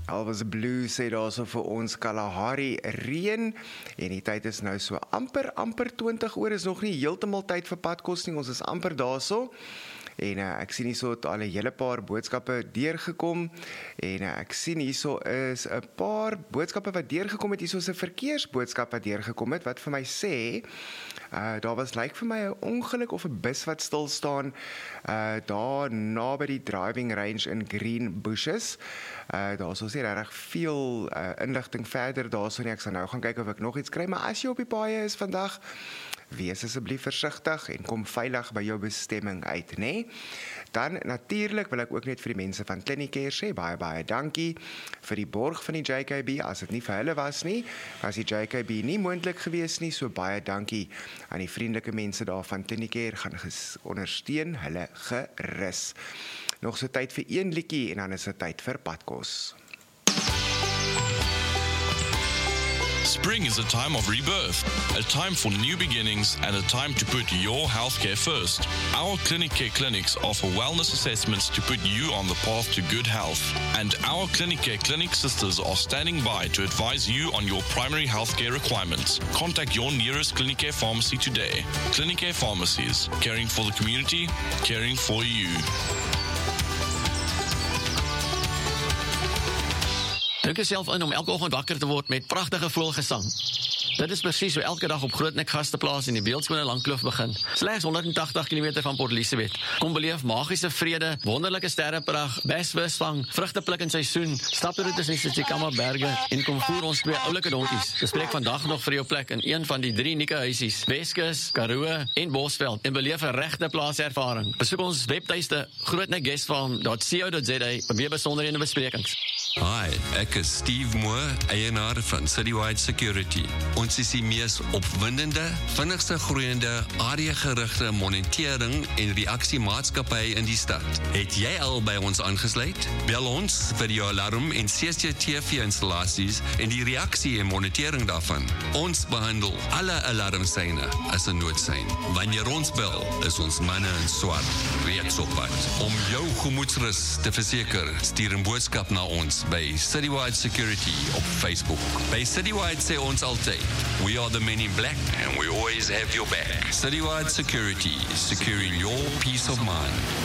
Elvis Blue sê daar so vir ons Kalahari reën en die tyd is nou so amper 20 oor, is nog nie heeltemal tyd vir padkos nie, ons is amper daarso. En ek sien hierso het al 'n hele paar boodskappe deurgekom en ek sien hierso is 'n paar boodskappe wat deurgekom het. Hierso is 'n verkeersboodskap wat deurgekom het wat vir my sê daar was lyk vir my 'n ongeluk of 'n bus wat stil staan daar naby die driving range in Green Bushes. Daar sou sê regtig veel inligting verder daarso nie. Ek sal nou gaan kyk of ek nog iets kry, maar as jy op die paaie is vandag, wees asseblief versigtig en kom veilig by jou bestemming uit, né? Dan natuurlik wil ek ook net vir die mense van Clinicare sê baie dankie vir die borg van die JKB. As dit nie vir hulle was nie, was die JKB nie moontlik gewees nie. So baie dankie aan die vriendelike mense daar van Clinicare, gaan ondersteun hulle gerus. Nog so tyd vir een liedjie en dan is dit tyd vir padkos. Spring is a time of rebirth, a time for new beginnings and a time to put your healthcare first. Our Clinicare clinics offer wellness assessments to put you on the path to good health. And our Clinicare clinic sisters are standing by to advise you on your primary healthcare requirements. Contact your nearest Clinicare pharmacy today. Clinicare pharmacies, caring for the community, caring for you. Druk jouself in om elke oggend wakker te word met pragtige voëlgesang. Dit is presies hoe elke dag op Grootnek Gasteplaas in die beeldskone Langkloof begin. Slegs 180 km van Port Elizabeth. Kom beleef magiese vrede, wonderlike sterrepragt, besvisvang, vrugtepluk in seisoen, staproetes in die Tsitsikamma berge en kom voer ons 2 oulike donkies. Bespreek vandag nog vir jou plek in een van die 3 unieke huisies, Weskus, Karoo en Bosveld en beleef 'n regte plaaservaring. Besoek ons webtuiste grootnekguestfarm.co.za vir meer besonderhede en besprekings. Hi, ek is Steve Moore, eienaar van Citywide Security. Ons is die mees opwindende, vinnigste groeiende, areagerigte monitering en reaksiemaatskappy in die stad. Het jy al by ons aangesluit? Bel ons vir jou alarm en CCTV-installasies en die reaksie en monitering daarvan. Ons behandel alle alarmsyne as 'n noodsein. Wanneer ons bel, is ons manne in swart reeds op pad. Om jou gemoedsrus te verseker, stuur 'n boodskap na ons by Citywide Security op Facebook. By Citywide sê ons altyd, we are the men in black and we always have your back. Citywide Security, securing your peace of mind.